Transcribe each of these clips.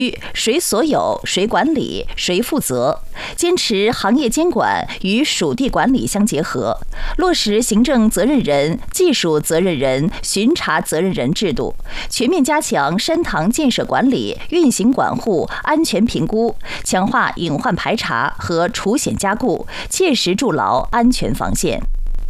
谁所有、谁管理、谁负责，坚持行业监管与属地管理相结合，落实行政责任人、技术责任人、巡查责任人制度，全面加强山塘建设管理、运行管护、安全评估，强化隐患排查和除险加固，切实筑牢安全防线。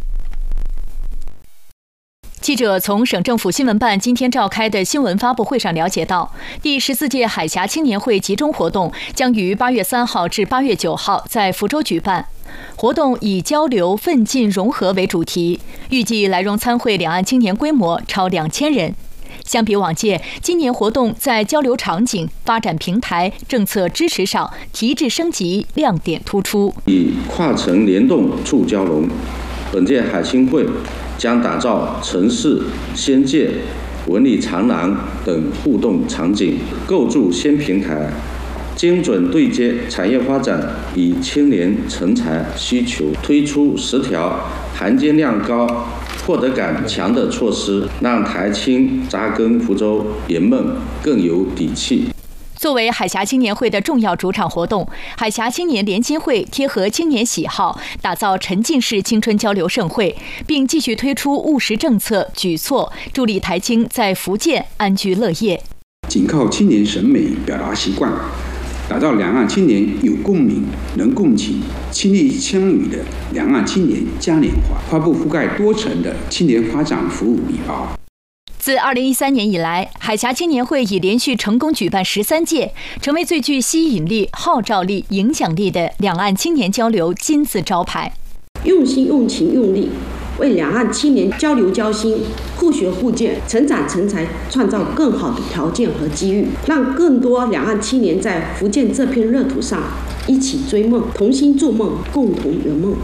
记者从省政府新闻办今天召开的新闻发布会上了解到，第14届海峡青年会集中活动将于8月3号至8月9号在福州举办。活动以交流、奋进、融合为主题，预计来蓉参会两岸青年规模超2000人。相比往届，今年活动在交流场景、发展平台、政策支持上提质升级，亮点突出。 以跨城联动促交融，本届海青会将打造城市、仙界、文旅长廊等互动场景，构筑新平台，精准对接产业发展与青年成才需求，推出10条含金量高、获得感强的措施，让台青扎根福州圆梦更有底气。 作为海峡青年会的重要主场活动，海峡青年联青会贴合青年喜好，打造沉浸式青春交流盛会，并继续推出务实政策举措，助力台青在福建安居乐业。 紧靠青年审美表达习惯，打造两岸青年有共鸣、能共情、亲力亲与的两岸青年嘉年华，发布覆盖多层的青年发展服务礼包。 自2013年以来，海峡青年会已连续成功举办13届，成为最具吸引力、号召力、影响力的两岸青年交流金字招牌。 用心、用情、用力，为两岸青年交流交心、互学互鉴、成长成才创造更好的条件和机遇，让更多两岸青年在福建这片热土上一起追梦，同心筑梦，共同圆梦。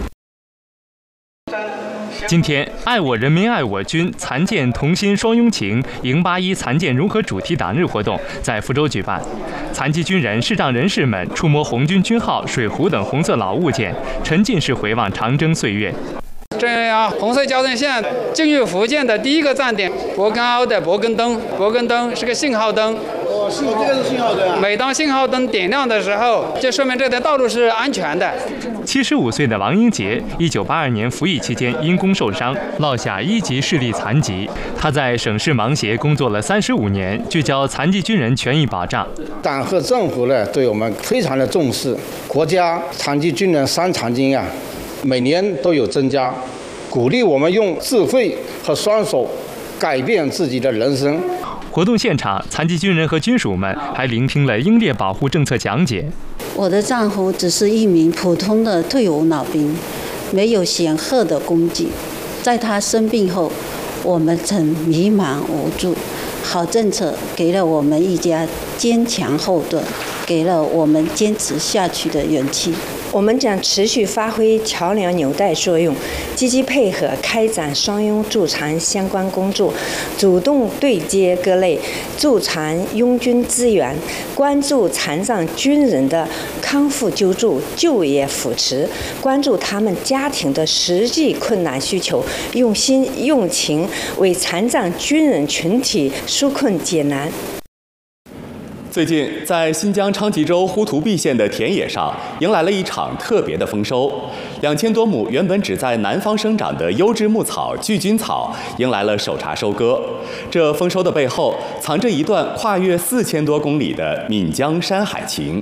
今天，爱我人民爱我军残健同心双拥情迎81残健融合主题党日活动在福州举办。残疾军人、视障人士们触摸红军军号、水壶等红色老物件，沉浸式回望长征岁月。 这样，红色交通线进入福建的第一个站点博根凹的博根灯，博根灯是个信号灯。 这个是信号灯啊！ 每当信号灯点亮的时候，就说明这条道路是安全的。 75岁的王英杰，1982年服役期间因公受伤，落下1级视力残疾。他在省市盲协工作了35年，聚焦残疾军人权益保障。 党和政府呢，对我们非常的重视。国家残疾军人伤残金啊，每年都有增加，鼓励我们用智慧和双手改变自己的人生。 活动现场，残疾军人和军属们还聆听了英烈保护政策讲解。 我的丈夫只是一名普通的退伍老兵，没有显赫的功绩。在他生病后，我们曾迷茫无助。好政策给了我们一家坚强后盾，给了我们坚持下去的勇气。 我们将持续发挥桥梁纽带作用，积极配合开展双拥助残相关工作，主动对接各类助残拥军资源，关注残障军人的康复救助、就业扶持，关注他们家庭的实际困难需求，用心用情为残障军人群体纾困解难。 最近，在新疆昌吉州呼图壁县的田野上，迎来了一场特别的丰收。2000多亩原本只在南方生长的优质牧草巨菌草，迎来了首茬收割。这丰收的背后，藏着一段跨越4000多公里的闽江山海情。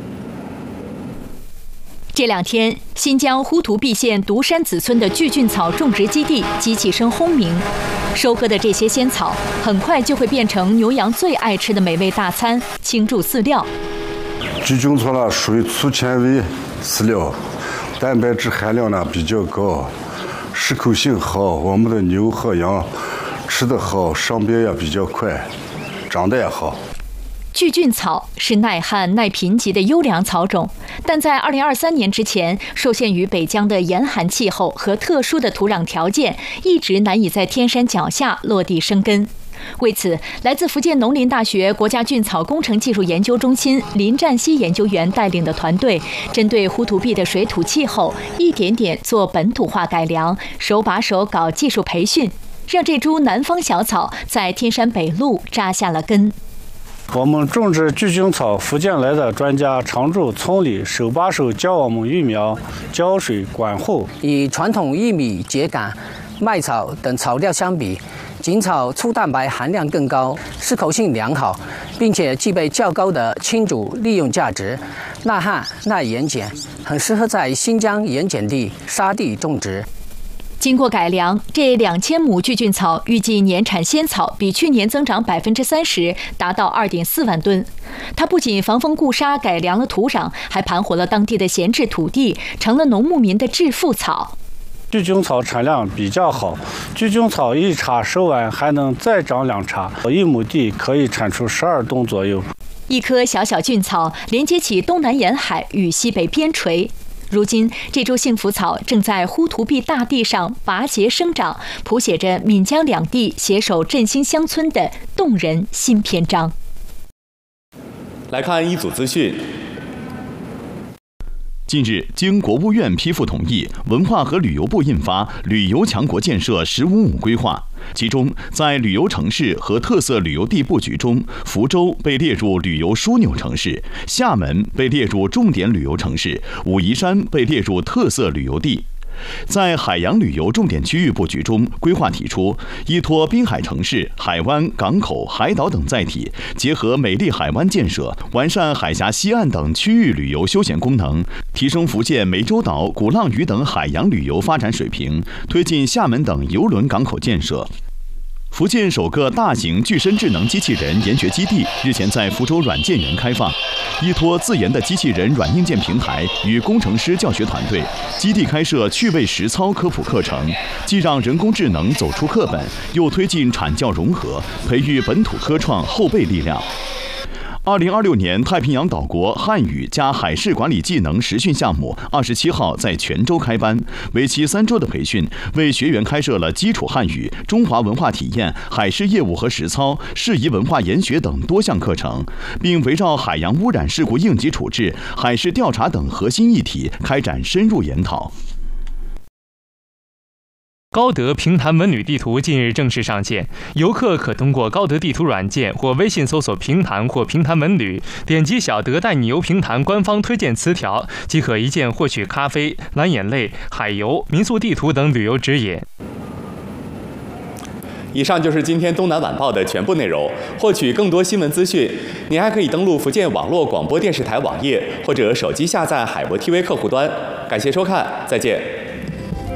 这2天，新疆呼图壁县独山子村的巨菌草种植基地机器声轰鸣。收割的这些仙草，很快就会变成牛羊最爱吃的美味大餐——青贮饲料。 巨菌草呢，属于粗纤维饲料，蛋白质含量呢比较高，适口性好，我们的牛和羊吃得好，上边也比较快，长得也好。 巨菌草是耐旱耐贫瘠的优良草种，但在2023年之前，受限于北疆的严寒气候和特殊的土壤条件，一直难以在天山脚下落地生根。为此，来自福建农林大学国家菌草工程技术研究中心林占西研究员带领的团队，针对呼图壁的水土气候，一点点做本土化改良，手把手搞技术培训，让这株南方小草在天山北麓扎下了根。 我们种植菊菌草，福建来的专家常驻村里，手把手教我们育苗、浇水、管护。 与传统玉米、秸秆、麦草等草料相比，锦草粗蛋白含量更高，适口性良好，并且具备较高的清煮利用价值，耐旱、耐盐碱，很适合在新疆盐碱地、沙地种植。 经过改良，这2000亩菊菌草预计年产鲜草比去年增长30%，达到2.4万吨。它不仅防风固沙，改良了土壤，还盘活了当地的闲置土地，成了农牧民的致富草。 菊菌草产量比较好，菊菌草1茬收完还能再长2茬，1亩地可以产出12吨左右。 一棵小小菌草连接起东南沿海与西北边陲。如今，这株幸福草正在呼图壁大地上拔节生长，谱写着闽江两地携手振兴乡村的动人新篇章。 来看一组资讯。 近日，经国务院批复同意，文化和旅游部印发《旅游强国建设“15+5”规划》，其中在旅游城市和特色旅游地布局中，福州被列入旅游枢纽城市，厦门被列入重点旅游城市，武夷山被列入特色旅游地。在海洋旅游重点区域布局中，规划提出依托滨海城市、海湾、港口、海岛等载体，结合美丽海湾建设，完善海峡西岸等区域旅游休闲功能，提升福建湄洲岛、鼓浪屿等海洋旅游发展水平，推进厦门等邮轮港口建设。福建首个大型具身智能机器人研学基地日前在福州软件园开放，依托自研的机器人软硬件平台与工程师教学团队，基地开设趣味实操科普课程，既让人工智能走出课本，又推进产教融合，培育本土科创后备力量。2026年太平洋岛国汉语加海事管理技能实训项目27号在泉州开班，为期3周的培训，为学员开设了基础汉语、中华文化体验、海事业务和实操、适宜文化研学等多项课程，并围绕海洋污染事故应急处置、海事调查等核心议题开展深入研讨。 高德平潭文旅地图近日正式上线，游客可通过高德地图软件或微信搜索平潭或平潭文旅，点击小德带你游平潭官方推荐词条，即可一键获取咖啡、蓝眼泪、海游、民宿地图等旅游指引。 以上就是今天东南晚报的全部内容。获取更多新闻资讯，您还可以登录福建网络广播电视台网页，或者手机下载海博 TV 客户端。感谢收看，再见。